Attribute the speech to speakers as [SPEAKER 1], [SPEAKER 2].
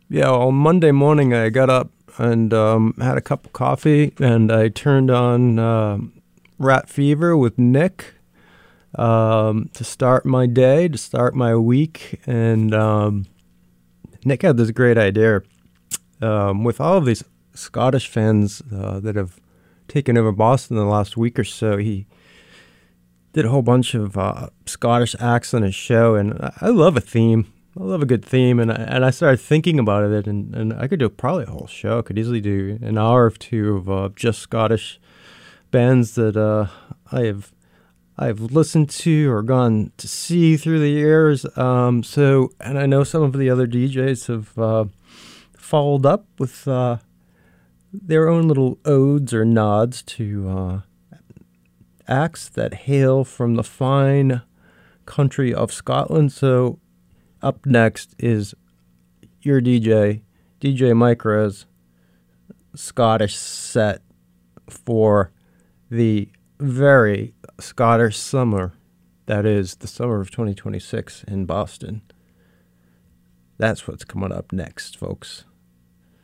[SPEAKER 1] Yeah, on Monday morning I got up and had a cup of coffee, and I turned on Rat Fever with Nick to start my day, to start my week. And Nick had this great idea with all of these Scottish fans that have taken over Boston in the last week or so. He did a whole bunch of Scottish acts on his show, and I love a theme. I love a good theme, and I started thinking about it, and I could do probably a whole show. I could easily do an hour or two of just Scottish bands that I've listened to or gone to see through the years. And I know some of the other DJs have followed up with their own little odes or nods to acts that hail from the fine country of Scotland. So up next is your DJ Mike Rose, Scottish set for the very Scottish summer that is the summer of 2026 in Boston. That's what's coming up next, folks.